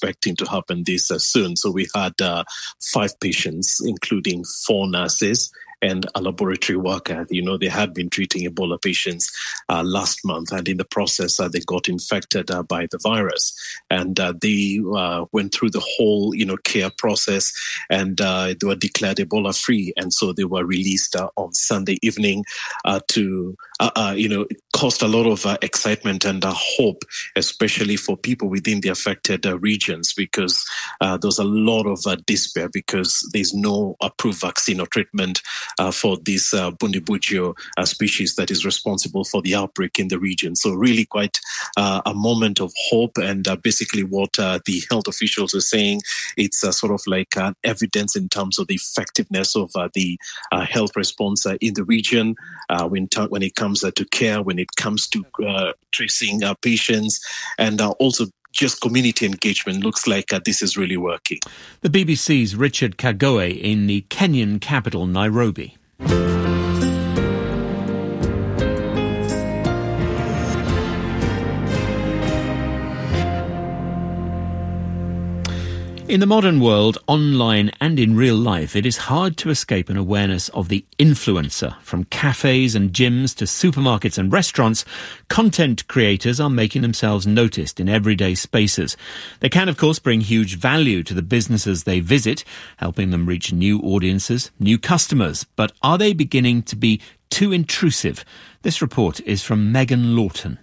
expecting to happen this soon. So we had 5 patients, including 4 nurses and a laboratory worker. They had been treating Ebola patients last month, and in the process, they got infected by the virus. And they went through the whole, care process, and they were declared Ebola free. And so they were released on Sunday evening to, it caused a lot of excitement and hope, especially for people within the affected regions, because there's a lot of despair because there's no approved vaccine or treatment for this Bundibugyo species that is responsible for the outbreak in the region. So really quite a moment of hope, and basically what the health officials are saying, it's sort of like evidence in terms of the effectiveness of the health response in the region when it comes to care, when it comes to tracing patients, and also just community engagement. Looks like this is really working. The BBC's Richard Kagoe in the Kenyan capital, Nairobi. In the modern world, online and in real life, it is hard to escape an awareness of the influencer. From cafes and gyms to supermarkets and restaurants, content creators are making themselves noticed in everyday spaces. They can, of course, bring huge value to the businesses they visit, helping them reach new audiences, new customers. But are they beginning to be too intrusive? This report is from Megan Lawton.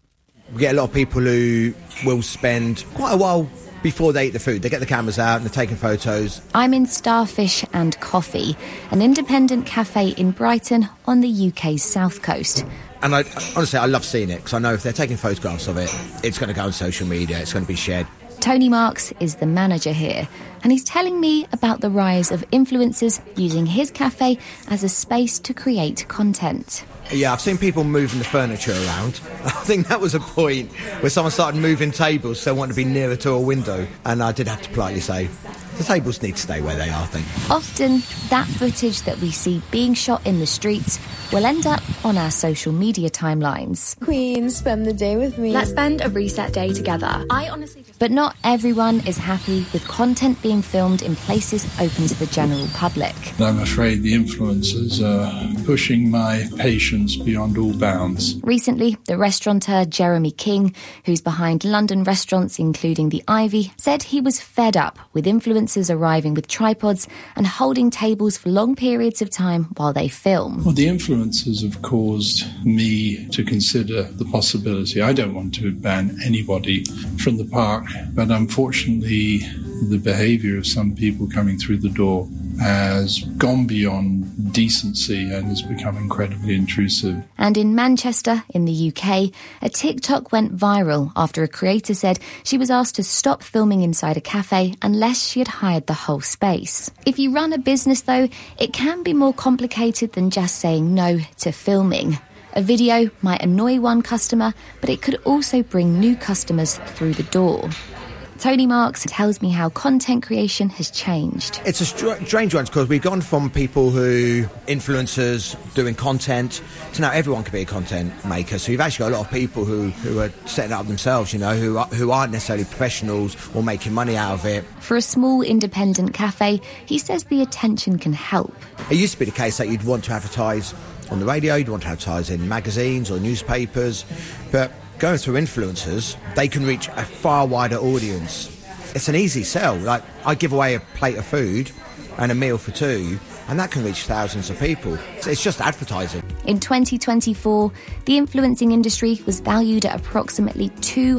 We get a lot of people who will spend quite a while before they eat the food. They get the cameras out and they're taking photos. I'm in Starfish and Coffee, an independent cafe in Brighton on the UK's south coast. And honestly, I love seeing it because I know if they're taking photographs of it, it's going to go on social media, it's going to be shared. Tony Marks is the manager here, and he's telling me about the rise of influencers using his cafe as a space to create content. Yeah, I've seen people moving the furniture around. I think that was a point where someone started moving tables so they wanted to be nearer to a window, and I did have to politely say, the tables need to stay where they are, I think. Often, that footage that we see being shot in the streets will end up on our social media timelines. Queen, spend the day with me. Let's spend a reset day together. But not everyone is happy with content being filmed in places open to the general public. I'm afraid the influencers are pushing my patience beyond all bounds. Recently, the restaurateur Jeremy King, who's behind London restaurants including the Ivy, said he was fed up with influencers arriving with tripods and holding tables for long periods of time while they film. Well, the influencers have caused me to consider the possibility. I don't want to ban anybody from the park, but unfortunately the behaviour of some people coming through the door has gone beyond decency and has become incredibly intrusive. And in Manchester, in the UK, a TikTok went viral after a creator said she was asked to stop filming inside a cafe unless she had hired the whole space. If you run a business, though, it can be more complicated than just saying no to filming. A video might annoy one customer, but it could also bring new customers through the door. Tony Marks tells me how content creation has changed. It's a strange one because we've gone from people who, influencers, doing content, to now everyone can be a content maker. So you've actually got a lot of people who are setting it up themselves, who aren't necessarily professionals or making money out of it. For a small independent cafe, he says the attention can help. It used to be the case that you'd want to advertise on the radio, you'd want to advertise in magazines or newspapers, but going through influencers, they can reach a far wider audience. It's an easy sell. Like, I give away a plate of food and a meal for 2, and that can reach thousands of people. It's just advertising. In 2024, the influencing industry was valued at approximately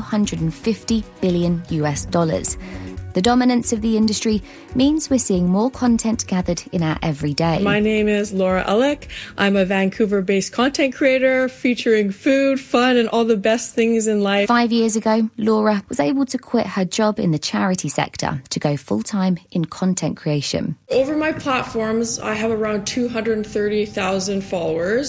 $250 billion. The dominance of the industry means we're seeing more content gathered in our everyday. My name is Laura Alec. I'm a Vancouver-based content creator featuring food, fun, and all the best things in life. 5 years ago, Laura was able to quit her job in the charity sector to go full-time in content creation. Over my platforms, I have around 230,000 followers.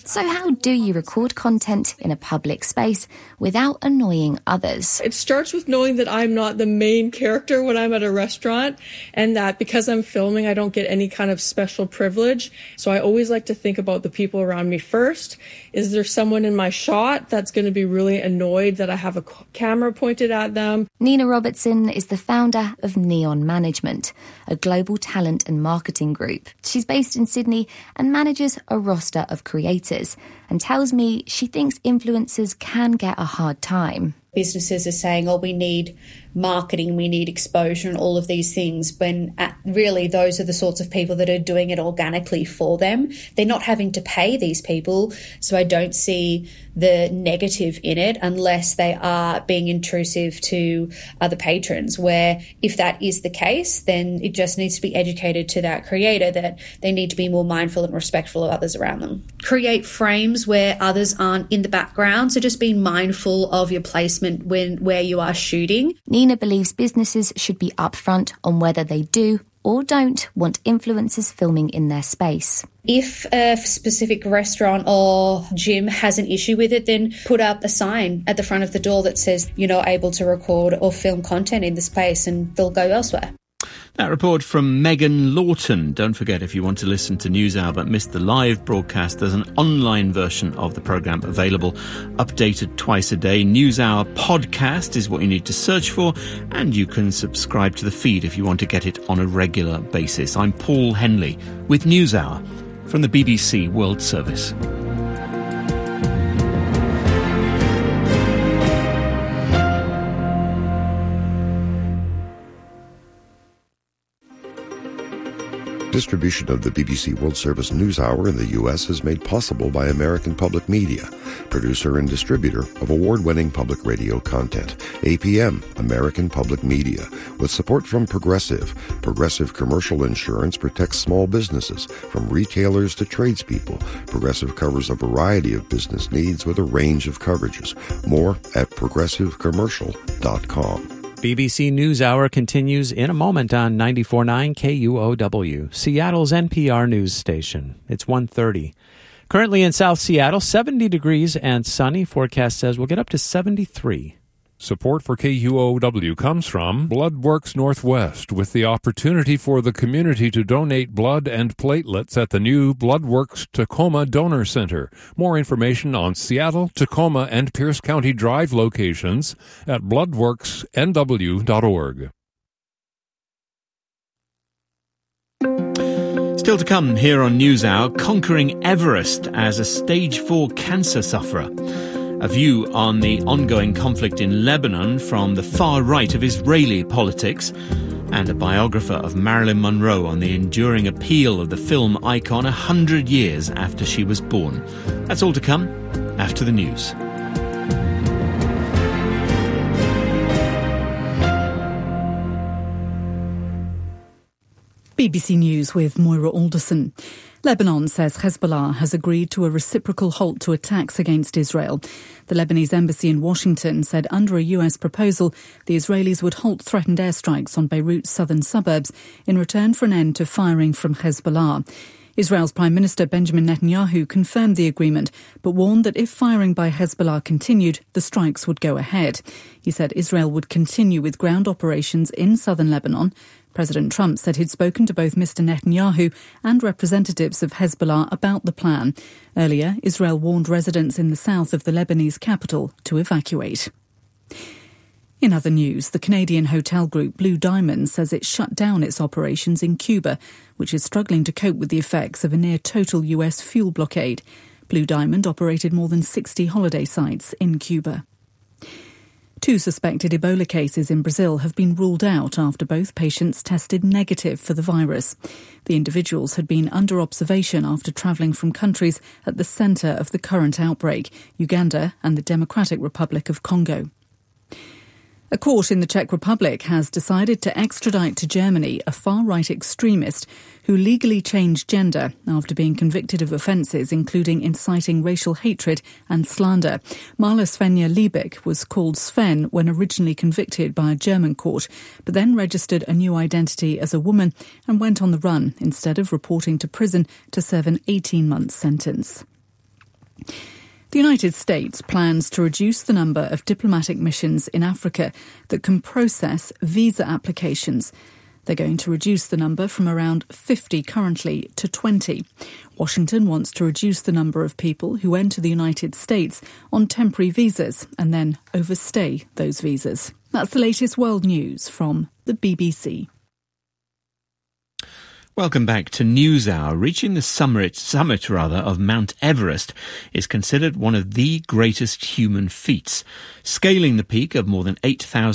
So how do you record content in a public space without annoying others? It starts with knowing that I'm not the main character when I'm at a restaurant, and that because I'm filming, I don't get any kind of special privilege. So I always like to think about the people around me first. Is there someone in my shot that's going to be really annoyed that I have a camera pointed at them? Nina Robertson is the founder of Neon Management, a global talent and marketing group. She's based in Sydney and manages a roster of creators, and tells me she thinks influencers can get a hard time. Businesses are saying, oh, we need marketing, we need exposure and all of these things, when really those are the sorts of people that are doing it organically for them. They're not having to pay these people, so I don't see the negative in it unless they are being intrusive to other patrons, where if that is the case, then it just needs to be educated to that creator that they need to be more mindful and respectful of others around them. Create frames where others aren't in the background, so just being mindful of your placement where you are shooting. Nina believes businesses should be upfront on whether they do or don't want influencers filming in their space. If a specific restaurant or gym has an issue with it, then put up a sign at the front of the door that says you're not able to record or film content in the space, and they'll go elsewhere. That report from Megan Lawton. Don't forget, if you want to listen to NewsHour but missed the live broadcast, there's an online version of the programme available, updated twice a day. NewsHour podcast is what you need to search for, and you can subscribe to the feed if you want to get it on a regular basis. I'm Paul Henley with NewsHour from the BBC World Service. Distribution of the BBC World Service NewsHour in the U.S. is made possible by American Public Media, producer and distributor of award-winning public radio content. APM, American Public Media, with support from Progressive. Progressive Commercial Insurance protects small businesses, from retailers to tradespeople. Progressive covers a variety of business needs with a range of coverages. More at progressivecommercial.com. BBC NewsHour continues in a moment on 94.9 KUOW, Seattle's NPR news station. It's 1:30. Currently in South Seattle, 70 degrees and sunny. Forecast says we'll get up to 73. Support for KUOW comes from BloodWorks Northwest, with the opportunity for the community to donate blood and platelets at the new BloodWorks Tacoma Donor Center. More information on Seattle, Tacoma, and Pierce County Drive locations at bloodworksnw.org. Still to come here on NewsHour, conquering Everest as a stage 4 cancer sufferer. A view on the ongoing conflict in Lebanon from the far right of Israeli politics, and a biographer of Marilyn Monroe on the enduring appeal of the film icon 100 years after she was born. That's all to come after the news. BBC News with Moira Alderson. Lebanon says Hezbollah has agreed to a reciprocal halt to attacks against Israel. The Lebanese embassy in Washington said under a US proposal, the Israelis would halt threatened airstrikes on Beirut's southern suburbs in return for an end to firing from Hezbollah. Israel's Prime Minister Benjamin Netanyahu confirmed the agreement, but warned that if firing by Hezbollah continued, the strikes would go ahead. He said Israel would continue with ground operations in southern Lebanon. President Trump said he'd spoken to both Mr. Netanyahu and representatives of Hezbollah about the plan. Earlier, Israel warned residents in the south of the Lebanese capital to evacuate. In other news, the Canadian hotel group Blue Diamond says it shut down its operations in Cuba, which is struggling to cope with the effects of a near-total US fuel blockade. Blue Diamond operated more than 60 holiday sites in Cuba. 2 suspected Ebola cases in Brazil have been ruled out after both patients tested negative for the virus. The individuals had been under observation after travelling from countries at the centre of the current outbreak, Uganda and the Democratic Republic of Congo. A court in the Czech Republic has decided to extradite to Germany a far-right extremist who legally changed gender after being convicted of offences including inciting racial hatred and slander. Marla Svenja Liebig was called Sven when originally convicted by a German court, but then registered a new identity as a woman and went on the run instead of reporting to prison to serve an 18-month sentence. The United States plans to reduce the number of diplomatic missions in Africa that can process visa applications. They're going to reduce the number from around 50 currently to 20. Washington wants to reduce the number of people who enter the United States on temporary visas and then overstay those visas. That's the latest world news from the BBC. Welcome back to NewsHour. Reaching the summit of Mount Everest is considered one of the greatest human feats. Scaling the peak of more than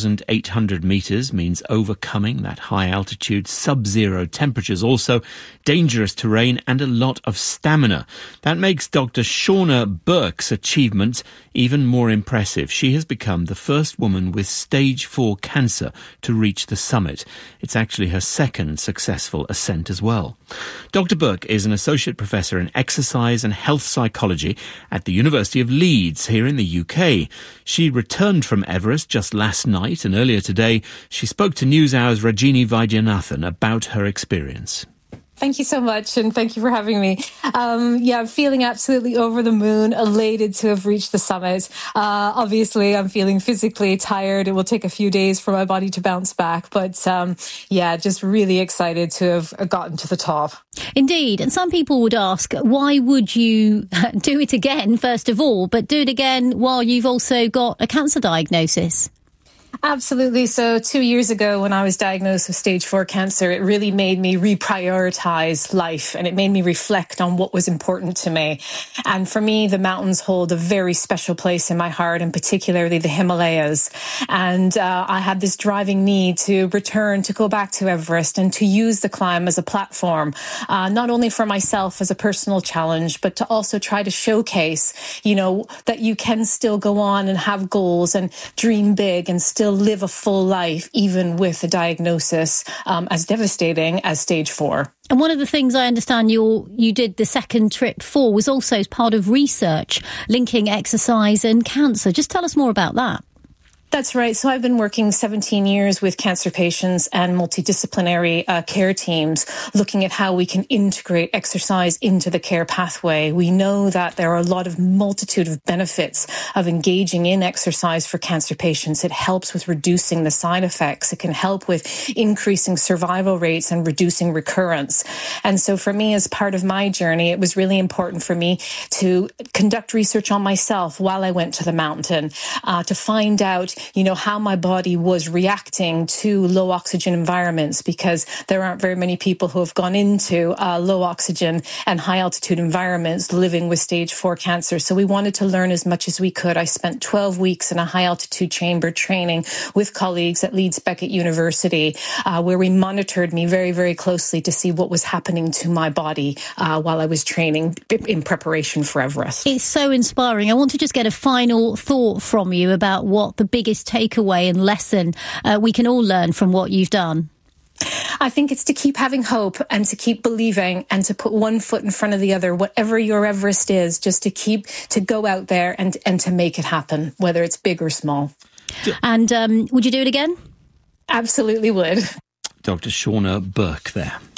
8,800 metres means overcoming that high altitude, sub-zero temperatures, also dangerous terrain and a lot of stamina. That makes Dr. Shauna Burke's achievement even more impressive. She has become the first woman with stage 4 cancer to reach the summit. It's actually her second successful ascent as well. Dr. Burke is an associate professor in exercise and health psychology at the University of Leeds here in the UK. She returned from Everest just last night, and earlier today she spoke to NewsHour's Rajini Vaidyanathan about her experience. Thank you so much, and thank you for having me. I'm feeling absolutely over the moon, elated to have reached the summit. Obviously, I'm feeling physically tired. It will take a few days for my body to bounce back, but just really excited to have gotten to the top. Indeed, and some people would ask, why would you do it again, first of all, but do it again while you've also got a cancer diagnosis? Absolutely. So 2 years ago, when I was diagnosed with stage 4 cancer, it really made me reprioritize life, and it made me reflect on what was important to me. And for me, the mountains hold a very special place in my heart, and particularly the Himalayas. And I had this driving need to return, to go back to Everest and to use the climb as a platform, not only for myself as a personal challenge, but to also try to showcase, that you can still go on and have goals and dream big and still live a full life, even with a diagnosis as devastating as stage 4. And one of the things I understand you did the second trip for was also as part of research linking exercise and cancer. Just tell us more about that. That's right. So I've been working 17 years with cancer patients and multidisciplinary care teams, looking at how we can integrate exercise into the care pathway. We know that there are a multitude of benefits of engaging in exercise for cancer patients. It helps with reducing the side effects. It can help with increasing survival rates and reducing recurrence. And so for me, as part of my journey, it was really important for me to conduct research on myself while I went to the mountain, to find out how my body was reacting to low oxygen environments, because there aren't very many people who have gone into low oxygen and high altitude environments living with stage 4 cancer. So we wanted to learn as much as we could. I spent 12 weeks in a high altitude chamber training with colleagues at Leeds Beckett University, where we monitored me very, very closely to see what was happening to my body while I was training in preparation for Everest. It's so inspiring. I want to just get a final thought from you about what the biggest takeaway and lesson we can all learn from what you've done. I think it's to keep having hope and to keep believing and to put one foot in front of the other, whatever your Everest is, just to go out there and to make it happen, whether it's big or small. And would you do it again? Absolutely would. Dr. Shauna Burke there.